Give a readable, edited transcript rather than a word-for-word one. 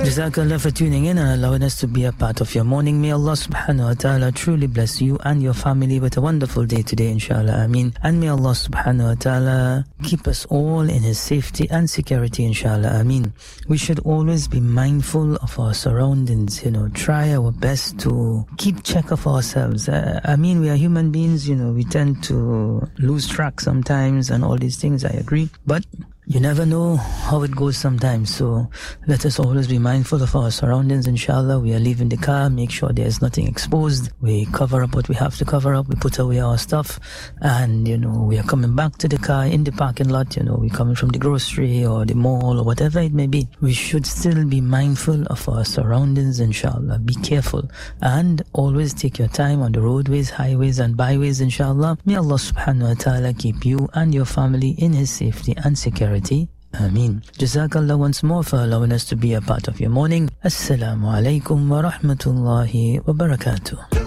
Jazakallah for tuning in and allowing us to be a part of your morning. May Allah subhanahu wa ta'ala truly bless you and your family with a wonderful day today, inshallah. Ameen. And may Allah subhanahu wa ta'ala keep us all in His safety and security, inshallah. Ameen. We should always be mindful of our surroundings, try our best to keep check of ourselves. We are human beings, we tend to lose track sometimes and all these things, I agree. But you never know how it goes sometimes, so let us always be mindful of our surroundings, inshallah. We are leaving the car, make sure there's nothing exposed. We cover up what we have to cover up, we put away our stuff, and we are coming back to the car in the parking lot, we're coming from the grocery or the mall or whatever it may be. We should still be mindful of our surroundings, inshallah. Be careful and always take your time on the roadways, highways and byways, inshallah. May Allah subhanahu wa ta'ala keep you and your family in His safety and security. Ameen. Jazakallah once more for allowing us to be a part of your morning. Assalamu alaikum wa rahmatullahi wa barakatuh.